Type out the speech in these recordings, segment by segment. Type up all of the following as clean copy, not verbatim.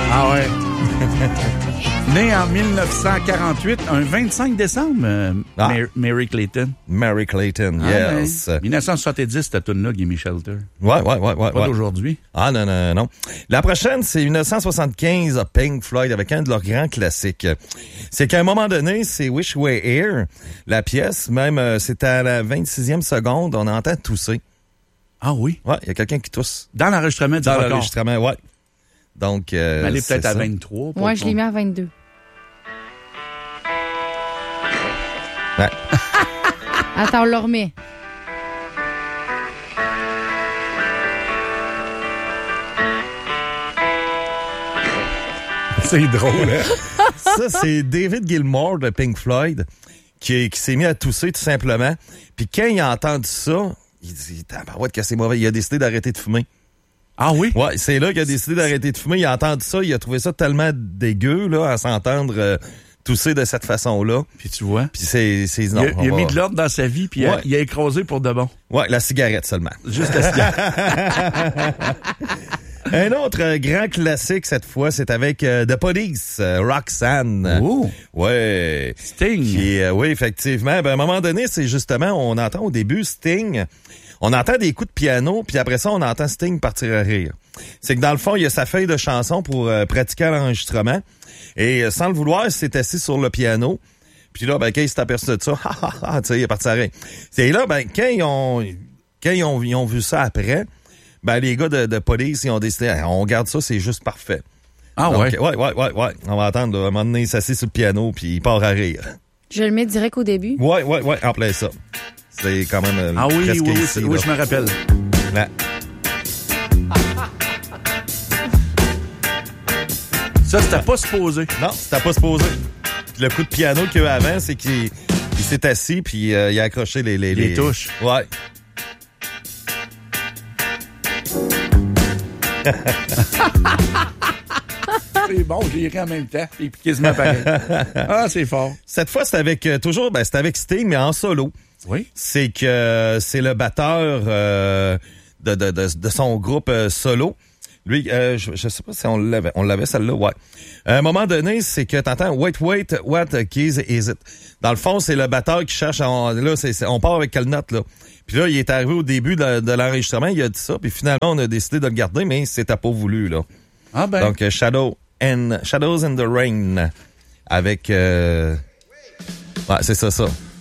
Ah ouais. Né en 1948, un 25 décembre, Mary Clayton. Mary Clayton, yes. Ben, 1970, cette tune-là, Gimme Shelter. Ouais. Pas d'aujourd'hui. Ah non. La prochaine, c'est 1975, Pink Floyd, avec un de leurs grands classiques. C'est qu'à un moment donné, c'est Wish We Were Here. La pièce, même, c'est à la 26e seconde, on entend tousser. Ah oui? Ouais, il y a quelqu'un qui tousse. Dans l'enregistrement du record. Dans l'enregistrement, ouais. Donc, elle est peut-être à 23. Moi, je l'ai mis à 22. Ouais. Attends, on le remet. C'est drôle, hein? Ça, c'est David Gilmour de Pink Floyd qui s'est mis à tousser tout simplement. Puis quand il a entendu ça, il dit « que c'est mauvais ». Il a décidé d'arrêter de fumer. Ah oui? Ouais, c'est là qu'il a décidé d'arrêter de fumer. Il a entendu ça, il a trouvé ça tellement dégueu là, à s'entendre tousser de cette façon-là. Puis tu vois? Puis c'est non, il a mis de l'ordre dans sa vie, puis il a écrasé pour de bon. Ouais, la cigarette seulement. Juste la cigarette. Un autre grand classique cette fois, c'est avec The Police, Roxanne. Oh! Ouais. Sting. Puis, oui, effectivement. Ben, à un moment donné, c'est justement, on entend au début Sting. On entend des coups de piano, puis après ça, on entend Sting partir à rire. C'est que dans le fond, il y a sa feuille de chanson pour pratiquer l'enregistrement. Et sans le vouloir, il s'est assis sur le piano. Puis là, ben, quand il s'est aperçu de ça, tu sais, il est parti à rire. C'est là, ben, quand ils ont vu ça après, ben, les gars de Police, ils ont décidé, on garde ça, c'est juste parfait. Ah donc, ouais? Ouais. On va attendre, là, à un moment donné, il s'assit sur le piano, puis il part à rire. Je le mets direct au début. Ouais, en plein ça. C'est quand même presque ici, oui, je me rappelle. Ouais. Ça, c'était pas supposé. Non, c'était pas supposé. Puis le coup de piano qu'il y a eu avant, c'est qu'il s'est assis, puis il a accroché les touches. Ouais. C'est bon, j'ai ri en même temps. Et puis quasiment pareil. Ah, c'est fort. Cette fois, c'est avec c'était avec Sting, mais en solo. Oui. C'est que c'est le batteur de son groupe solo. Lui, je sais pas si on l'avait celle-là, ouais. À un moment donné, c'est que t'entends wait, what keys is it? Dans le fond, c'est le batteur qui cherche on part avec quelle note, là? Puis là, il est arrivé au début de l'enregistrement, il a dit ça, puis finalement, on a décidé de le garder, mais c'était pas voulu, là. Ah ben. Donc, Shadows in the Rain, avec... ouais, c'est ça.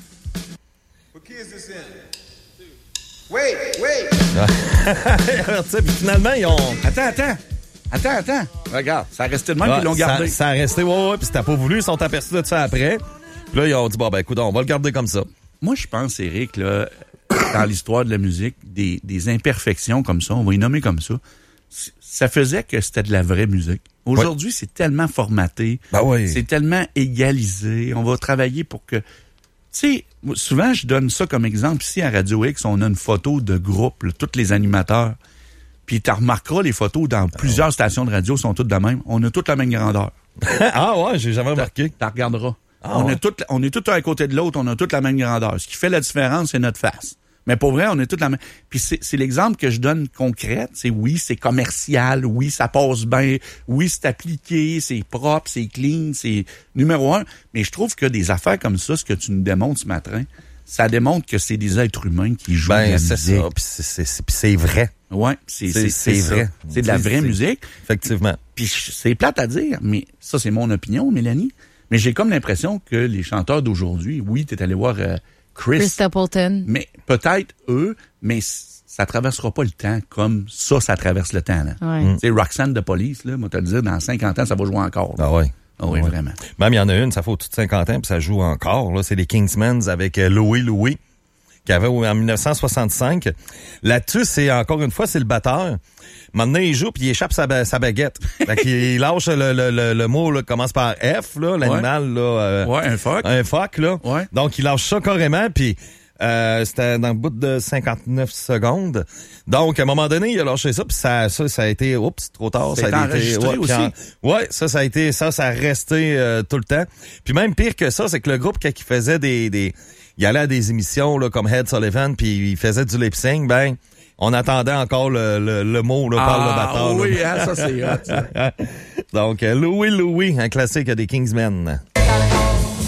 Wait! Puis finalement, ils ont... Attends. Regarde, ça a resté de même, puis ils l'ont gardé. Ça a resté, ouais, puis c'était pas voulu, ils sont aperçus de ça après. Puis là, ils ont dit, bon, ben écoute, on va le garder comme ça. Moi, je pense, Éric, là, dans l'histoire de la musique, des imperfections comme ça, on va y nommer comme ça, ça faisait que c'était de la vraie musique. Aujourd'hui, c'est tellement formaté, c'est tellement égalisé, on va travailler pour que... Tu sais, souvent, je donne ça comme exemple. Ici, à Radio X, on a une photo de groupe, là, tous les animateurs. Puis tu remarqueras, les photos dans plusieurs stations de radio sont toutes de même. On a toutes la même grandeur. Ah ouais, j'ai jamais remarqué. Tu regarderas. Ah, on est tous à côté de l'autre, on a toute la même grandeur. Ce qui fait la différence, c'est notre face. Mais pour vrai, on est tous la même. Puis c'est l'exemple que je donne concret. C'est oui, c'est commercial, oui, ça passe bien, oui, c'est appliqué, c'est propre, c'est clean, c'est numéro 1. Mais je trouve que des affaires comme ça, ce que tu nous démontres ce matin, ça démontre que c'est des êtres humains qui jouent de la musique. C'est ça, puis c'est vrai. Ouais, c'est vrai. C'est de la vraie musique. Effectivement. Puis c'est plate à dire, mais ça, c'est mon opinion, Mélanie. Mais j'ai comme l'impression que les chanteurs d'aujourd'hui, oui, t'es allé voir Chris Stapleton. Mais peut-être eux, mais ça traversera pas le temps comme ça traverse le temps. Ouais. Tu sais, Roxanne de Police, là, moi te le dire, dans 50 ans, ça va jouer encore. Là. Ah ouais. Ah oui, vraiment. Même il y en a une, ça fait au-dessus de 50 ans, puis ça joue encore. Là, c'est les Kingsmans avec Louis, qui avait en 1965. Là-dessus, c'est encore une fois, c'est le batteur. Maintenant, il joue puis il échappe sa baguette. Fait qu'il lâche le mot là, commence par F, là, l'animal. Là, un phoque. Un phoque, là. Ouais. Donc, il lâche ça carrément, puis c'était dans le bout de 59 secondes. Donc, à un moment donné, il a lâché ça, puis ça a été, oups, trop tard. Ça a été enregistré aussi. Ça a été, ça a resté tout le temps. Puis même pire que ça, c'est que le groupe, quand il faisait il allait à des émissions là, comme Ed Sullivan, puis il faisait du lip-sync, ben, On attendait encore le mot là, par le batteur. Oui, hein, ça c'est hot. Donc, Louie, un classique des Kingsmen.